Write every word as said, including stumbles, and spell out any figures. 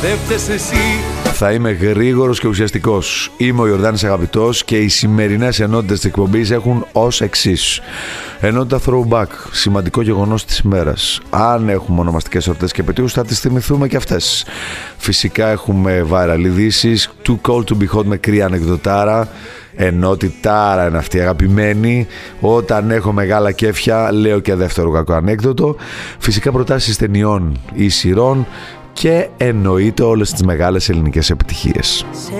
δεν φταίς εσύ. Θα είμαι γρήγορος και ουσιαστικός. Είμαι ο Ιορδάνης Αγαπητός και οι σημερινές ενότητες της εκπομπής έχουν ως εξής. Ενότητα Throwback, σημαντικό γεγονός της ημέρας. Αν έχουμε ονομαστικές εορτές και επετείους θα τις θυμηθούμε και αυτές. Φυσικά έχουμε viral ειδήσεις, Too Cold to Be Hot με κρύα ανεκδοτάρα. Ενότητάρα είναι αυτή αγαπημένη. Όταν έχω μεγάλα κέφια λέω και δεύτερο κακό ανέκδοτο. Φυσικά προτάσεις ταινιών ή σειρών. Και εννοείται όλες τις μεγάλες ελληνικές επιτυχίες.